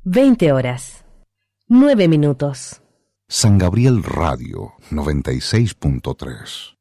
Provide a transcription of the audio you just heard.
20 horas, 9 minutos. San Gabriel Radio 96.3.